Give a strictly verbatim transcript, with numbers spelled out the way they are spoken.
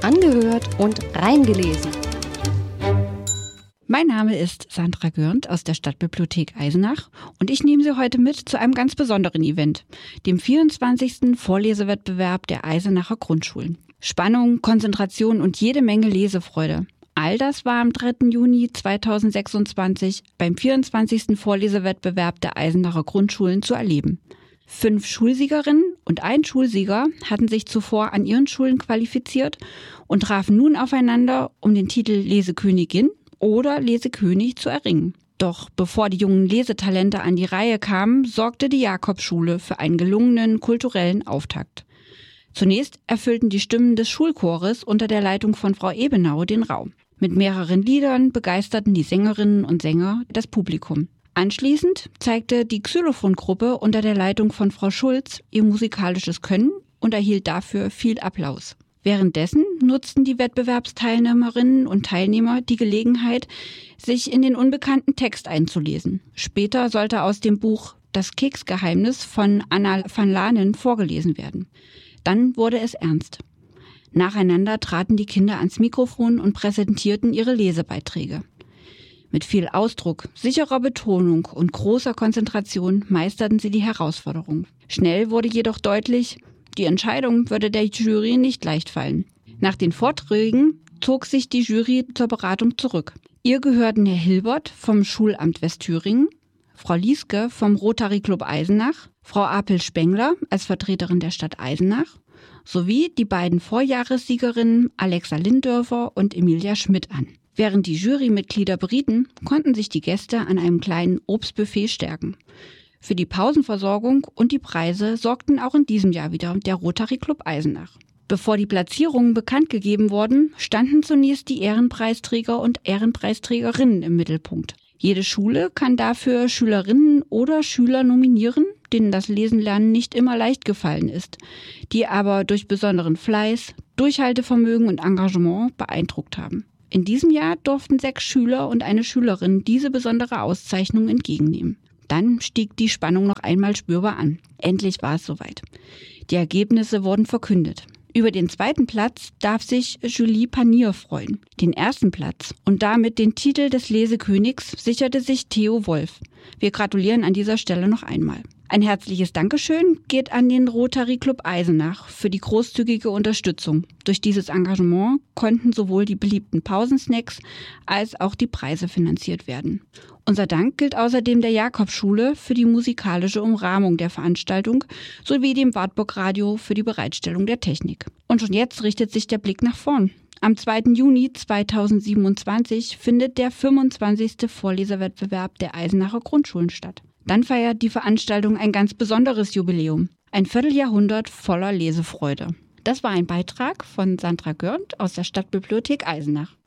Rangehört und reingelesen. Mein Name ist Sandra Görnd aus der Stadtbibliothek Eisenach und ich nehme Sie heute mit zu einem ganz besonderen Event, dem vierundzwanzigsten Vorlesewettbewerb der Eisenacher Grundschulen. Spannung, Konzentration und jede Menge Lesefreude. All das war am dritten Juni zweitausendsechsundzwanzig beim vierundzwanzigsten Vorlesewettbewerb der Eisenacher Grundschulen zu erleben. Fünf Schulsiegerinnen und ein Schulsieger hatten sich zuvor an ihren Schulen qualifiziert und trafen nun aufeinander, um den Titel Lesekönigin oder Lesekönig zu erringen. Doch bevor die jungen Lesetalente an die Reihe kamen, sorgte die Jakobsschule für einen gelungenen kulturellen Auftakt. Zunächst erfüllten die Stimmen des Schulchores unter der Leitung von Frau Ebenau den Raum. Mit mehreren Liedern begeisterten die Sängerinnen und Sänger das Publikum. Anschließend zeigte die Xylophongruppe unter der Leitung von Frau Schulz ihr musikalisches Können und erhielt dafür viel Applaus. Währenddessen nutzten die Wettbewerbsteilnehmerinnen und Teilnehmer die Gelegenheit, sich in den unbekannten Text einzulesen. Später sollte aus dem Buch Das Keksgeheimnis von Anna van Lanen vorgelesen werden. Dann wurde es ernst. Nacheinander traten die Kinder ans Mikrofon und präsentierten ihre Lesebeiträge. Mit viel Ausdruck, sicherer Betonung und großer Konzentration meisterten sie die Herausforderung. Schnell wurde jedoch deutlich, die Entscheidung würde der Jury nicht leicht fallen. Nach den Vorträgen zog sich die Jury zur Beratung zurück. Ihr gehörten Herr Hilbert vom Schulamt Westthüringen, Frau Lieske vom Rotary Club Eisenach, Frau Apel-Spengler als Vertreterin der Stadt Eisenach sowie die beiden Vorjahressiegerinnen Alexa Lindörfer und Emilia Schmidt an. Während die Jurymitglieder berieten, konnten sich die Gäste an einem kleinen Obstbuffet stärken. Für die Pausenversorgung und die Preise sorgten auch in diesem Jahr wieder der Rotary Club Eisenach. Bevor die Platzierungen bekannt gegeben wurden, standen zunächst die Ehrenpreisträger und Ehrenpreisträgerinnen im Mittelpunkt. Jede Schule kann dafür Schülerinnen oder Schüler nominieren, denen das Lesenlernen nicht immer leicht gefallen ist, die aber durch besonderen Fleiß, Durchhaltevermögen und Engagement beeindruckt haben. In diesem Jahr durften sechs Schüler und eine Schülerin diese besondere Auszeichnung entgegennehmen. Dann stieg die Spannung noch einmal spürbar an. Endlich war es soweit. Die Ergebnisse wurden verkündet. Über den zweiten Platz darf sich Julie Panier freuen. Den ersten Platz und damit den Titel des Lesekönigs sicherte sich Theo Wolf. Wir gratulieren an dieser Stelle noch einmal. Ein herzliches Dankeschön geht an den Rotary Club Eisenach für die großzügige Unterstützung. Durch dieses Engagement konnten sowohl die beliebten Pausensnacks als auch die Preise finanziert werden. Unser Dank gilt außerdem der Jakobsschule für die musikalische Umrahmung der Veranstaltung sowie dem Wartburg Radio für die Bereitstellung der Technik. Und schon jetzt richtet sich der Blick nach vorn. Am zweiten Juni zweitausendsiebenundzwanzig findet der fünfundzwanzigste Vorlesewettbewerb der Eisenacher Grundschulen statt. Dann feiert die Veranstaltung ein ganz besonderes Jubiläum. Ein Vierteljahrhundert voller Lesefreude. Das war ein Beitrag von Sandra Görnd aus der Stadtbibliothek Eisenach.